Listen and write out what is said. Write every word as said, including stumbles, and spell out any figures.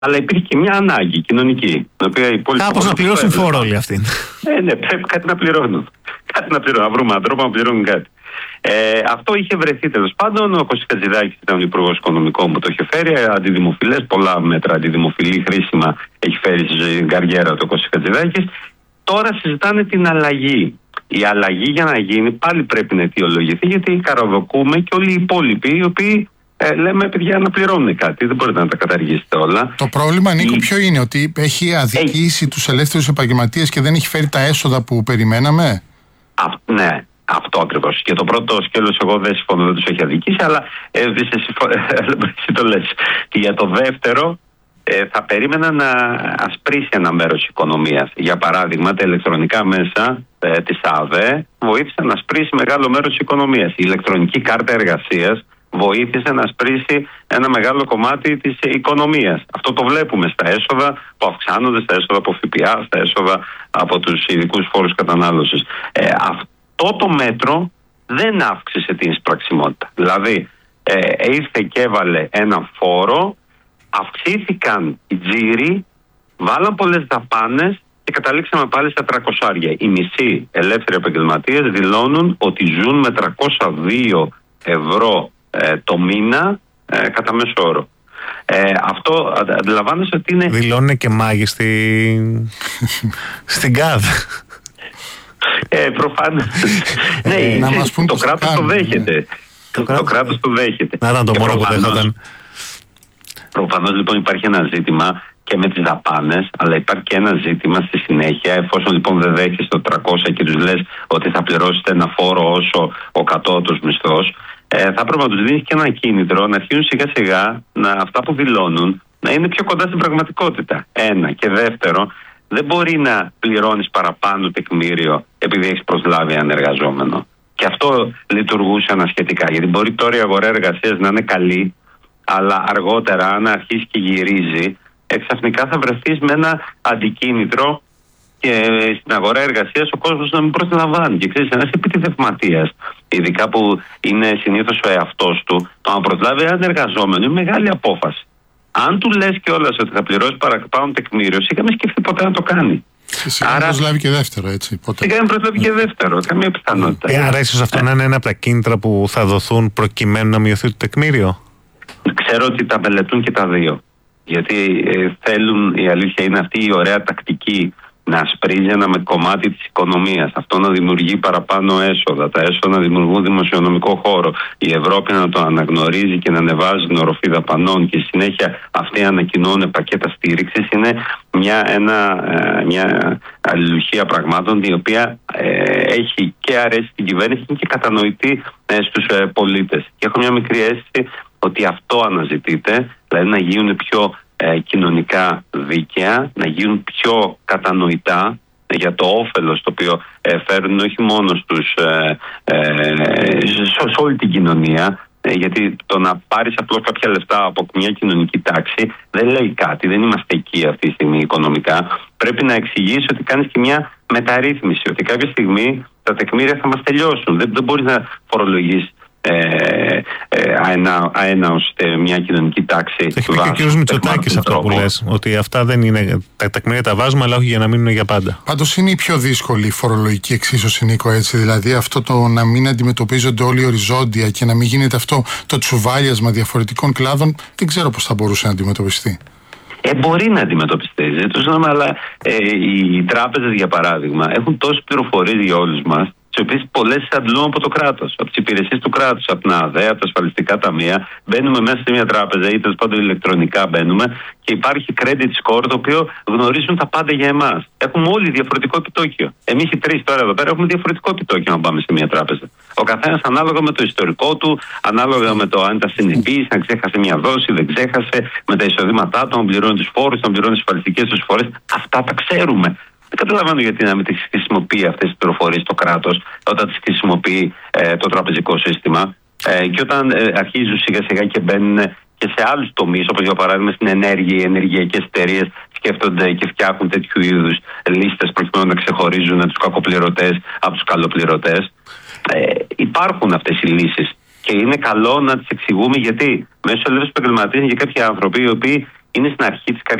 Αλλά υπήρχε και μια ανάγκη κοινωνική. Κάπως να πληρώσουν φόρο όλοι αυτοί. Ε, ναι, πρέπει κάτι να πληρώνουν. Κάτι να πληρώνουν. Να βρούμε έναν τρόπο να πληρώνουν κάτι. Ε, αυτό είχε βρεθεί τέλος πάντων. Ο Κώστας Χατζηδάκης ήταν ο υπουργός οικονομικών που το είχε φέρει. Αντιδημοφιλές, πολλά μέτρα αντιδημοφιλή χρήσιμα έχει φέρει στην καριέρα του ο Κώστας Χατζηδάκης. Τώρα συζητάνε την αλλαγή. Η αλλαγή για να γίνει πάλι πρέπει να αιτιολογηθεί, γιατί καροδοκούμε και όλοι οι υπόλοιποι οι οποίοι ε, λέμε παιδιά να πληρώνουν κάτι. Δεν μπορείτε να τα καταργήσετε όλα. Το πρόβλημα, Νίκο, η... ποιο είναι? Ότι έχει αδικήσει έχει... τους ελεύθερους επαγγελματίες και δεν έχει φέρει τα έσοδα που περιμέναμε. Α, ναι. Αυτό ακριβώς. Και το πρώτο σκέλος εγώ δεν συμφωνώ, δεν τους έχει αδικήσει, αλλά ε, εσύ το λες. Και για το δεύτερο ε, θα περίμενα να ασπρίσει ένα μέρος της οικονομίας. Για παράδειγμα, τα ηλεκτρονικά μέσα ε, της ΑΔΕ βοήθησαν να ασπρίσει μεγάλο μέρος της οικονομίας. Η ηλεκτρονική κάρτα εργασίας βοήθησε να ασπρίσει ένα μεγάλο κομμάτι της οικονομίας. Αυτό το βλέπουμε στα έσοδα που αυξάνονται, στα έσοδα από ΦΠΑ, στα έσοδα από τους ειδικούς φόρους κατανάλωσης. Ε, αυτό το μέτρο δεν αύξησε την εισπραξιμότητα. Δηλαδή, ε, ήρθε και έβαλε ένα φόρο, αυξήθηκαν οι τζίροι, βάλαν πολλές δαπάνες και καταλήξαμε πάλι στα τριακόσια. Οι μισοί ελεύθεροι επαγγελματίες δηλώνουν ότι ζουν με τριακόσια δύο ευρώ ε, το μήνα ε, κατά μέσο όρο. Ε, αυτό αντιλαμβάνεσαι ότι είναι... Δηλώνουν και μάγοι στη... στην ΚΑΔ. Ε, προφανώς. Ναι, ε, να μας πούν το κράτος το δέχεται. Ναι. Το, το κράτος το δέχεται. Να ήταν το μόνο που δέχονταν. Προφανώς λοιπόν υπάρχει ένα ζήτημα και με τις δαπάνες, αλλά υπάρχει και ένα ζήτημα στη συνέχεια. Εφόσον λοιπόν δεν δέχεσαι το τριακόσια και τους λες ότι θα πληρώσετε ένα φόρο όσο ο κατώτατος μισθός, ε, θα πρέπει να τους δίνεις και ένα κίνητρο να αρχίσουν σιγά σιγά να, αυτά που δηλώνουν να είναι πιο κοντά στην πραγματικότητα. Ένα. Και δεύτερο, δεν μπορεί να πληρώνεις παραπάνω τεκμήριο επειδή έχεις προσλάβει έναν εργαζόμενο. Και αυτό λειτουργούσε ανασχετικά. Γιατί μπορεί τώρα η αγορά εργασίας να είναι καλή, αλλά αργότερα, αν αρχίσει και γυρίζει, εξαφνικά θα βρεθείς με ένα αντικίνητρο και στην αγορά εργασίας ο κόσμος να μην προσλαμβάνει. Και ξέρεις, ένας επιτιδευματίας, ειδικά που είναι συνήθως ο εαυτός του, το να προσλάβει έναν εργαζόμενο είναι μεγάλη απόφαση. Αν του λες κιόλας ότι θα πληρώσει παραπάνω τεκμήριο, σίγουρα μην σκεφτεί ποτέ να το κάνει. Σίγουρα να προσλάβει και δεύτερο, έτσι. Σίγουρα να προσλάβει και δεύτερο, καμία πιθανότητα. Ε, άρα ίσως αυτό να είναι ένα από τα κίνητρα που θα δοθούν προκειμένου να μειωθεί το τεκμήριο. Ξέρω ότι τα μελετούν και τα δύο. Γιατί ε, θέλουν, η αλήθεια είναι αυτή η ωραία τακτική, να ασπρίζει ένα με κομμάτι της οικονομίας. Αυτό να δημιουργεί παραπάνω έσοδα, τα έσοδα να δημιουργούν δημοσιονομικό χώρο, η Ευρώπη να το αναγνωρίζει και να ανεβάζει την οροφή δαπανών και συνέχεια αυτοί ανακοινώνουν πακέτα στήριξης. Είναι μια, ένα, μια αλληλουχία πραγμάτων η οποία ε, έχει και αρέσει στην κυβέρνηση και κατανοητή ε, στους ε, πολίτες. Και έχω μια μικρή αίσθηση ότι αυτό αναζητείται, δηλαδή να γίνουν πιο ε, κοινωνικά δίκαια, να γίνουν πιο κατανοητά για το όφελος το οποίο ε, φέρουν όχι μόνο στους, ε, ε, σε όλη την κοινωνία, ε, γιατί το να πάρεις απλώς κάποια λεφτά από μια κοινωνική τάξη δεν λέει κάτι, δεν είμαστε εκεί αυτή τη στιγμή οικονομικά. Πρέπει να εξηγήσεις ότι κάνεις και μια μεταρρύθμιση, ότι κάποια στιγμή τα τεκμήρια θα μας τελειώσουν. Δεν, δεν μπορείς να φορολογείς Ε, ε, αένα, αέναωστε μια κοινωνική τάξη. Το έχει πει και ο κ. Μητσοτάκης αυτό που λες, ότι αυτά δεν είναι, τα τεκμήρια τα βάζουμε, αλλά όχι για να μείνουν για πάντα. Πάντως είναι η πιο δύσκολη η φορολογική εξίσωση, Νίκο, έτσι. Δηλαδή αυτό το να μην αντιμετωπίζονται όλοι οριζόντια και να μην γίνεται αυτό το τσουβάλιασμα διαφορετικών κλάδων, δεν ξέρω πώς θα μπορούσε να αντιμετωπιστεί. Ε, μπορεί να αντιμετωπιστεί, αλλά ε, οι τράπεζες, για παράδειγμα, έχουν τόσες πληροφορίες για όλους μας, τις οποίες πολλές αντλούν από το κράτος, από τις υπηρεσίες του κράτους, από την ΑΔΕ, από τα ασφαλιστικά ταμεία. Μπαίνουμε μέσα σε μια τράπεζα ή τέλος πάντων ηλεκτρονικά μπαίνουμε και υπάρχει credit score το οποίο γνωρίζουν τα πάντα για εμάς. Έχουμε όλοι διαφορετικό επιτόκιο. Εμείς οι τρεις τώρα εδώ πέρα έχουμε διαφορετικό επιτόκιο να πάμε σε μια τράπεζα. Ο καθένας ανάλογα με το ιστορικό του, ανάλογα με το αν ήταν συνεπής, αν ξέχασε μια δόση, δεν ξέχασε, με τα εισοδήματά του, αν πληρώνει τους φόρους, αν πληρώνει τις ασφαλιστικές του φορές. Αυτά τα ξέρουμε. Δεν καταλαβαίνω γιατί να μην τις χρησιμοποιεί αυτές τις πληροφορίες το κράτος όταν τις χρησιμοποιεί ε, το τραπεζικό σύστημα ε, και όταν ε, αρχίζουν σιγά σιγά και μπαίνουν και σε άλλους τομείς, όπως για παράδειγμα στην ενέργεια, οι ενεργειακές εταιρείες σκέφτονται και φτιάχνουν τέτοιου είδους λίστες προκειμένου να ξεχωρίζουν τους κακοπληρωτές από τους καλοπληρωτές. Ε, υπάρχουν αυτές οι λύσεις και είναι καλό να τις εξηγούμε, γιατί μέσω ελεύθερου επαγγελματίες είναι και κάποιοι άνθρωποι οι οποίοι είναι στην αρχή της